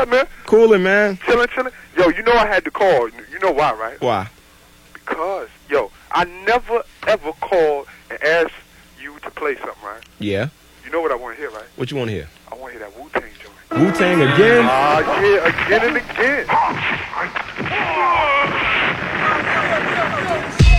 up, man? Cooling, man. Chilling. Yo, you know I had to call. You know why, right? Why? Because, yo, I never, ever called and asked you to play something, right? Yeah. You know what I want to hear, right? What you want to hear? I want to hear that Wu-Tang joint. Wu-Tang again? Yeah, again and again.